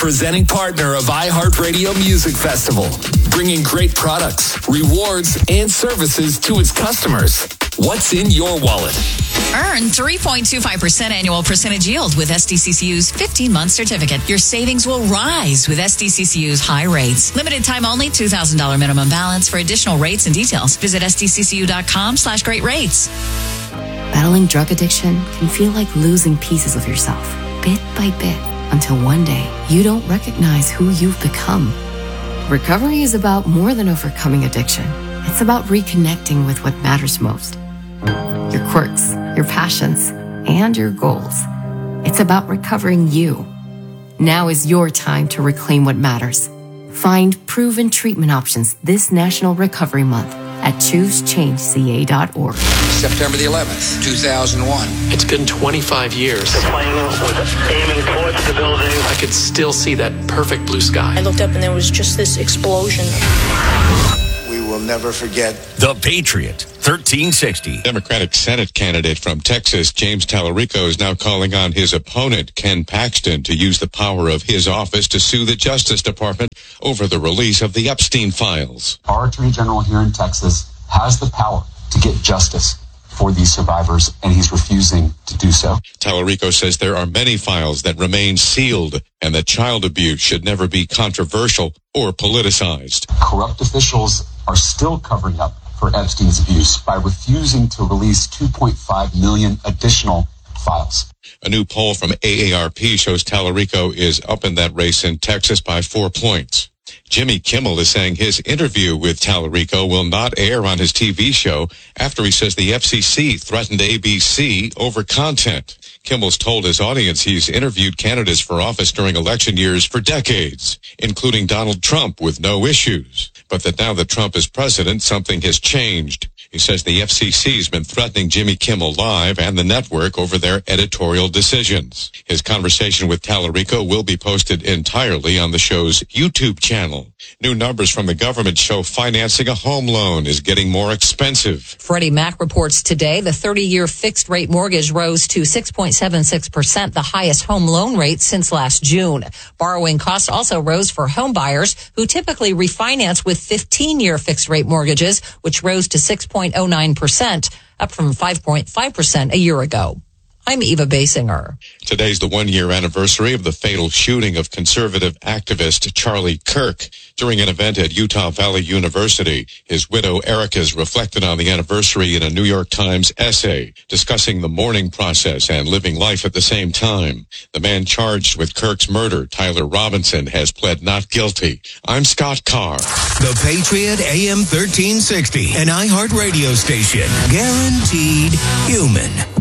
presenting partner of iHeartRadio Music Festival, bringing great products, rewards, and services to its customers. What's in your wallet? Earn 3.25% annual percentage yield with SDCCU's 15-month certificate. Your savings will rise with SDCCU's high rates. Limited time only, $2,000 minimum balance. For additional rates and details, visit sdccu.com/great rates. Battling drug addiction can feel like losing pieces of yourself, bit by bit, until one day you don't recognize who you've become. Recovery is about more than overcoming addiction. It's about reconnecting with what matters most. Your quirks, your passions, and your goals. It's about recovering you. Now is your time to reclaim what matters. Find proven treatment options this National Recovery Month at choosechangeca.org. September the 11th, 2001. It's been 25 years. The plane was aiming towards the building. I could still see that perfect blue sky. I looked up and there was just this explosion. We will never forget. The Patriot, 1360. Democratic Senate candidate from Texas, James Tallarico, is now calling on his opponent, Ken Paxton, to use the power of his office to sue the Justice Department over the release of the Epstein files. Our Attorney General here in Texas has the power to get justice for these survivors, and he's refusing to do so. Tallarico says there are many files that remain sealed and that child abuse should never be controversial or politicized. Corrupt officials are still covering up for Epstein's abuse by refusing to release 2.5 million additional files. A new poll from AARP shows Tallarico is up in that race in Texas by 4 points. Jimmy Kimmel is saying his interview with Tallarico will not air on his TV show after he says the FCC threatened ABC over content. Kimmel's told his audience he's interviewed candidates for office during election years for decades, including Donald Trump, with no issues. But that now that Trump is president, something has changed. He says the FCC's been threatening Jimmy Kimmel Live and the network over their editorial decisions. His conversation with Tallarico will be posted entirely on the show's YouTube channel. New numbers from the government show financing a home loan is getting more expensive. Freddie Mac reports today the 30-year fixed-rate mortgage rose to 6.76%, the highest home loan rate since last June. Borrowing costs also rose for home buyers who typically refinance with 15-year fixed-rate mortgages, which rose to 6.09%, up from 5.5% a year ago. I'm Eva Basinger. Today's the one-year anniversary of the fatal shooting of conservative activist Charlie Kirk during an event at Utah Valley University. His widow, Erica's, reflected on the anniversary in a New York Times essay discussing the mourning process and living life at the same time. The man charged with Kirk's murder, Tyler Robinson, has pled not guilty. I'm Scott Carr. The Patriot AM 1360, an iHeart radio station. Guaranteed human.